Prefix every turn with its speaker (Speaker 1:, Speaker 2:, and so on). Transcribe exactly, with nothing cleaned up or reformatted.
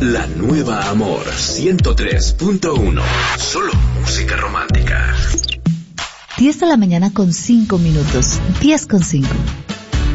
Speaker 1: La nueva Amor ciento tres punto uno. Solo música romántica.
Speaker 2: diez de la mañana con cinco minutos. diez con cinco.